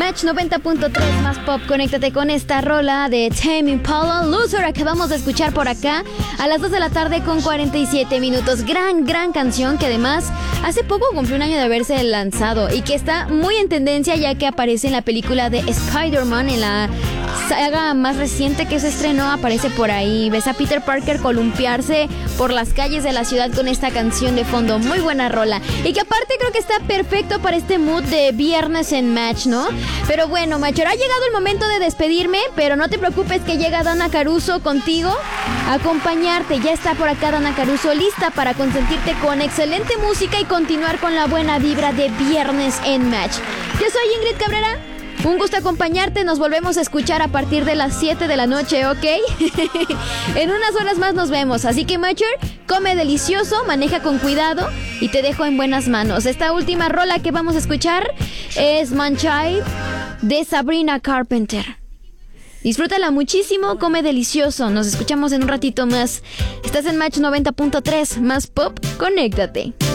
Match 90.3 más pop, conéctate con esta rola de Tame Impala, Loser, acabamos de escuchar por acá a las 2 de la tarde con 47 minutos. Gran canción que además hace poco cumplió un año de haberse lanzado y que está muy en tendencia ya que aparece en la película de Spider-Man, en la saga más reciente que se estrenó, aparece por ahí. Ves a Peter Parker columpiarse por las calles de la ciudad con esta canción de fondo. Muy buena rola. Y que aparte creo que está perfecto para este mood de viernes en Match, ¿no? Pero bueno, Macher, ha llegado el momento de despedirme, pero no te preocupes que llega Dana Caruso contigo a acompañarte. Ya está por acá Dana Caruso lista para consentirte con excelente música y continuar con la buena vibra de viernes en Match. Yo soy Ingrid Cabrera. Un gusto acompañarte, nos volvemos a escuchar a partir de las 7 de la noche, ¿ok? En unas horas más nos vemos, así que Matcher, come delicioso, maneja con cuidado y te dejo en buenas manos. Esta última rola que vamos a escuchar es Man-Child de Sabrina Carpenter. Disfrútala muchísimo, come delicioso, nos escuchamos en un ratito más. Estás en Match 90.3, más pop, conéctate.